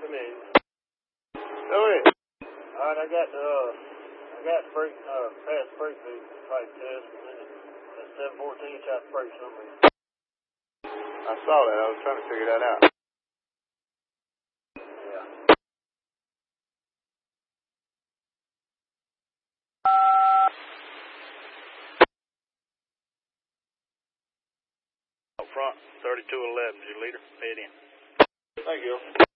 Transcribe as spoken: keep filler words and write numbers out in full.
Come in. Go ahead. All right, I got uh, I got freight uh, past freight beat type test, and then at seven fourteen shot freight somewhere. I saw that. I was trying to figure that out. Yeah. Up front, thirty-two eleven, your leader. Head in. Thank you.